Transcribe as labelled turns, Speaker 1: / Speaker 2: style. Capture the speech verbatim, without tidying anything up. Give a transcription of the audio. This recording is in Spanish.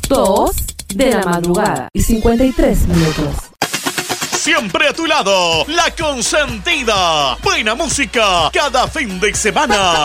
Speaker 1: dos de la madrugada y cincuenta y tres minutos.
Speaker 2: Siempre a tu lado, La Consentida. Buena música cada fin de semana.